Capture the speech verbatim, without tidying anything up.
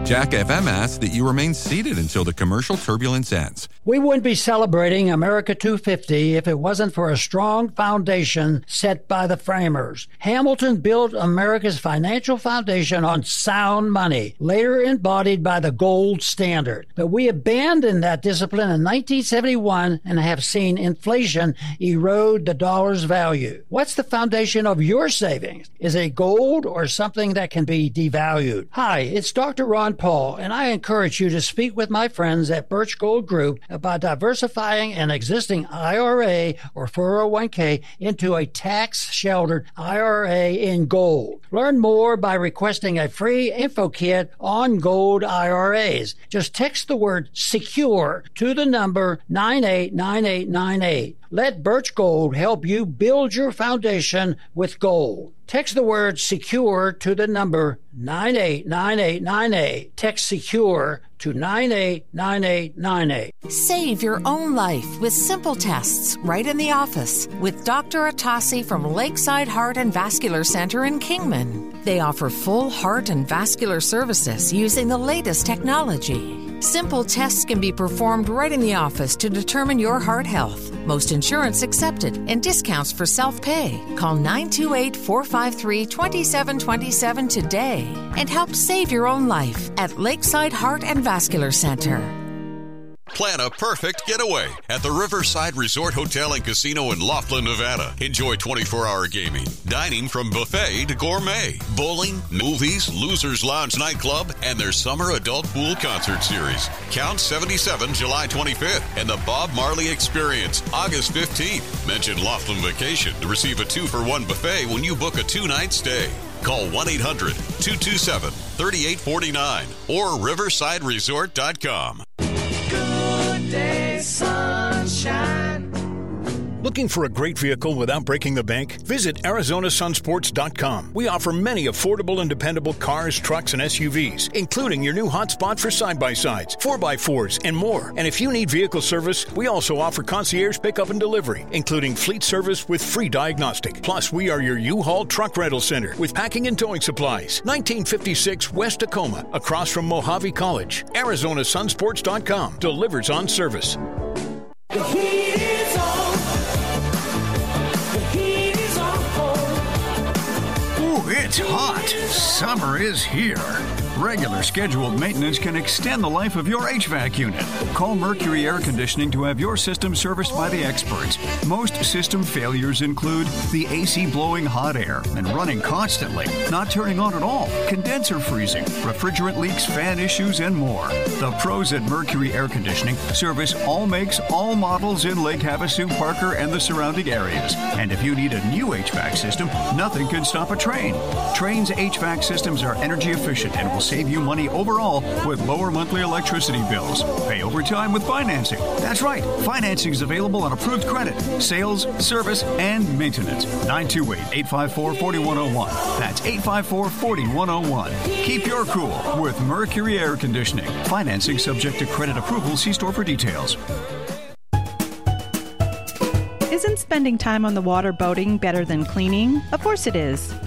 Jack F M asks that you remain seated until the commercial turbulence ends. We wouldn't be celebrating America two fifty if it wasn't for a strong foundation set by the framers. Hamilton built America's financial foundation on sound money, later embodied by the gold standard. But we abandoned that discipline in nineteen seventy-one and have seen inflation erode the dollar's value. What's the foundation of your savings? Is it gold or something that can be devalued? Hi, it's Doctor Ron Paul, and I encourage you to speak with my friends at Birch Gold Group about diversifying an existing I R A or four oh one k into a tax-sheltered I R A in gold. Learn more by requesting a free info kit on gold I R As. Just text the word SECURE to the number nine eight nine eight nine eight. Let Birch Gold help you build your foundation with gold. Text the word SECURE to the number nine eight nine eight nine eight. Text SECURE to nine eight nine eight nine eight. Save your own life with simple tests right in the office with Doctor Atassi from Lakeside Heart and Vascular Center in Kingman. They offer full heart and vascular services using the latest technology. Simple tests can be performed right in the office to determine your heart health. Most insurance accepted and discounts for self-pay. Call nine two eight, four five three, two seven two seven today and help save your own life at Lakeside Heart and Vascular Center. Plan a perfect getaway at the Riverside Resort Hotel and Casino in Laughlin, Nevada. Enjoy twenty-four hour gaming, dining from buffet to gourmet, bowling, movies, Losers Lounge nightclub, and their summer adult pool concert series. Count seventy-seven, July twenty-fifth, and the Bob Marley Experience, August fifteenth. Mention Laughlin Vacation to receive a two for one buffet when you book a two-night stay. Call one eight hundred, two two seven, three eight four nine or riverside resort dot com. Good day, sunshine. Looking for a great vehicle without breaking the bank? Visit Arizona Sun Sports dot com. We offer many affordable and dependable cars, trucks, and S U Vs, including your new hotspot for side-by-sides, four by fours, and more. And if you need vehicle service, we also offer concierge pickup and delivery, including fleet service with free diagnostic. Plus, we are your U-Haul truck rental center with packing and towing supplies. nineteen fifty-six West Tacoma, across from Mojave College. Arizona Sun Sports dot com delivers on service. The heat is on. It's hot. Summer is here. Regular scheduled maintenance can extend the life of your H V A C unit. Call Mercury Air Conditioning to have your system serviced by the experts. Most system failures include the A C blowing hot air and running constantly, not turning on at all, condenser freezing, refrigerant leaks, fan issues, and more. The pros at Mercury Air Conditioning service all makes, all models in Lake Havasu, Parker, and the surrounding areas. And if you need a new H V A C system, nothing can stop a train. Train's H V A C systems are energy efficient and will save you money overall with lower monthly electricity bills. Pay over time with financing. That's right, financing is available on approved credit, sales, service, and maintenance. nine two eight, eight five four, four one zero one. That's eight five four, four one zero one. Keep your cool with Mercury Air Conditioning. Financing subject to credit approval. See store for details. Isn't spending time on the water boating better than cleaning? Of course it is.